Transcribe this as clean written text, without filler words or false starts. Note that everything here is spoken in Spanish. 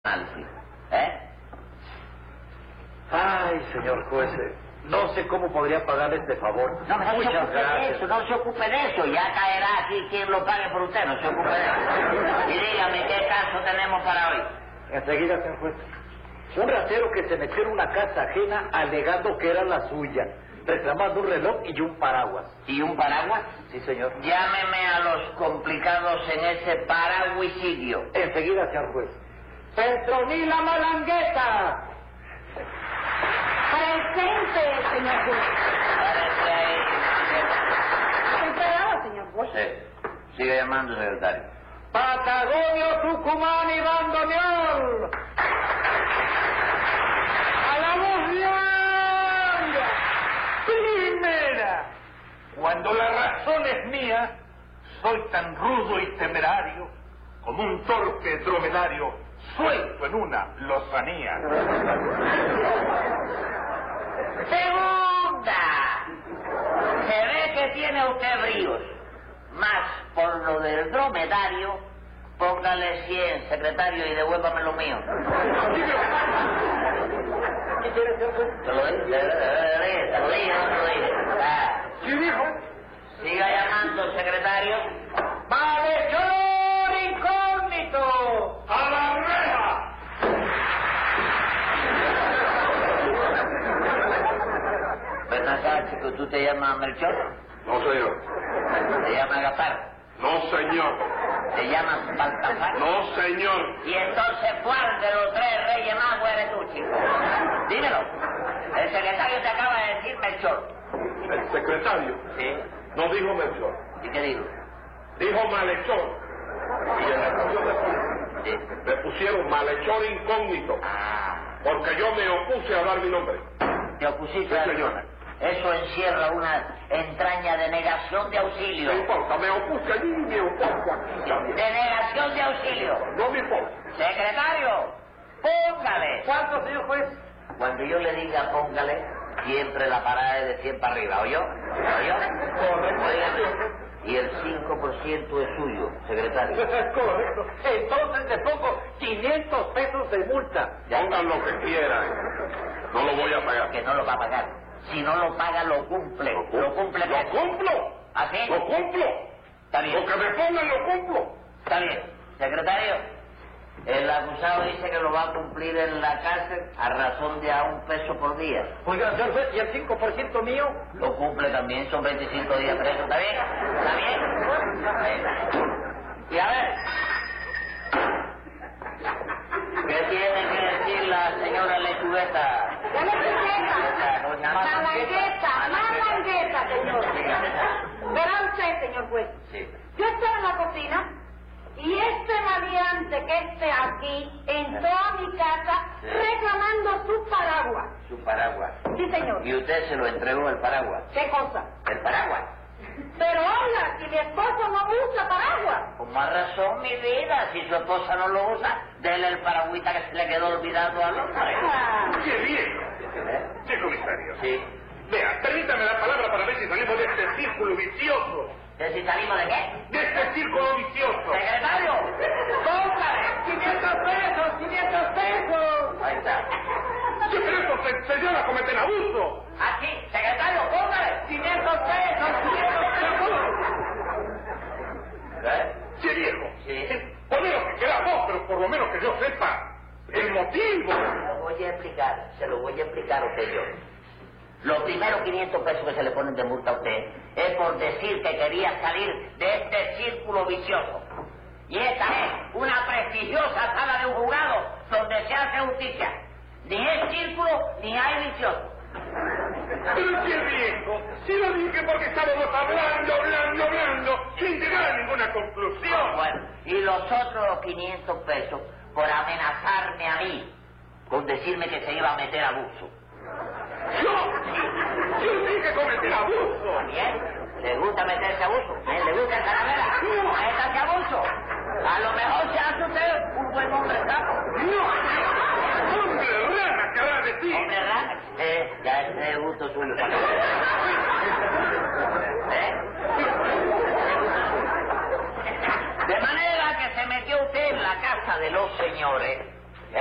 Ay, señor juez, no sé cómo podría pagar este favor. No se ocupe de eso, no se ocupe de eso. Ya caerá aquí quien lo pague por usted, no se ocupe de eso. Y dígame, ¿qué caso tenemos para hoy? Enseguida, señor juez. Un ratero que se metió en una casa ajena alegando que era la suya, reclamando un reloj y un paraguas. ¿Y un paraguas? Sí, señor. Llámeme a los complicados en ese paraguicidio. Enseguida, señor juez. ¡Petronila Malangueta! Presente, señor juez. Párese ahí. Enterado, señor juez. Sí. Sigue llamando, secretario. Patagonio, Tucumán y Bandoneón. ¡A la voz diaria! Primera. Cuando la razón es mía, soy tan rudo y temerario como un torpe dromedario suelto en una lozanía. Segunda. Se ve que tiene usted bríos. Más por lo del dromedario, póngale 100, secretario, y devuélvame lo mío. ¿Qué quiere, señor juez? Te lo dije. ¿Sí dijo? Siga llamando, secretario. ¡Malhechor incógnito! ¡A la reja! Ven acá, chico, ¿tú te llamas Melchor? No, señor. ¿Te llamas Gaspar? No, señor. ¿Te llamas Baltasar? No, señor. Y entonces, ¿cuál de los tres reyes magos eres tú, chico? Dímelo. El secretario te acaba de decir Melchor. El secretario Sí. no dijo Melchor, ¿Y qué digo? dijo malhechor. Y en la estación de policía Sí. me pusieron malhechor incógnito, porque yo me opuse a dar mi nombre. Te opusiste Sí, a señor. Eso encierra una entraña de negación de auxilio. No importa, me opuse allí y me opongo aquí también. De negación de auxilio. No me importa. Secretario, póngale. ¿Cuánto, señor juez? Cuando yo le diga póngale, siempre la parada es de 100 para arriba, ¿oyó? ¿Oyó? Óigame. Y el 5% es suyo, secretario. Correcto. Entonces le pongo 500 pesos de multa. Pongan lo que quieran. No lo voy a pagar. Que no lo va a pagar. Si no lo paga, lo cumple. Lo cumple. ¡Lo cumplo! ¿Así? ¡Lo cumplo! Está bien. Lo que me pongan lo cumplo. Está bien. Secretario, el acusado dice que lo va a cumplir en la cárcel a razón de a $1 por día. Oiga, señor juez, ¿y el 5% mío? Lo cumple también, son 25 días preso. ¿Está bien? ¿Está bien? Y a ver, ¿qué tiene que decir la señora Lechugueta? La lechugueta. Doña Malangueta, señor. Verá usted, señor juez. Sí. Yo estaba en la cocina y este maleante que esté aquí entró a mi casa reclamando su paraguas. Su paraguas. Sí, señor. ¿Y usted se lo entregó el paraguas? ¿Qué cosa? ¿El paraguas? Pero oiga, si mi esposo no usa paraguas. Con más razón, mi vida. Si su esposa no lo usa, dele el paragüita que se le quedó olvidado al hombre. ¡Qué viejo! Sí, comisario. Sí. Vea, permítame la palabra para ver si salimos de este círculo vicioso. ¿De si salimos de qué? ¡De este círculo vicioso! ¡Secretario! ¡Póngale! 500 pesos, 500 pesos. Ahí está. ¡Sí, pero esto se llama cometer abuso! Aquí, secretario, póngale. 500 pesos, 500 pesos. ¡Sí, viejo! Sí. Ponelo que queda vos, pero por lo menos que yo sepa el motivo. Se lo voy a explicar a usted yo. Los primeros 500 pesos que se le ponen de multa a usted es por decir que quería salir de este círculo vicioso. Y esta es una prestigiosa sala de un juzgado donde se hace justicia. Ni es círculo ni hay vicioso. Pero qué viejo, si lo dije porque estábamos hablando, sin llegar a ninguna conclusión. Bueno, y los otros 500 pesos por amenazarme a mí con decirme que se iba a meter abuso. Yo dije cometer abuso. ¿Bien? ¿Le gusta meterse abuso? ¿Le gusta esa carrera? ¿Métase abuso? A lo mejor se hace usted un buen hombre sapo. ¡No! ¡Hombre rana, querrá decir! ¿Hombre rana? Ya ese es gusto suyo. De manera que se metió usted en la casa de los señores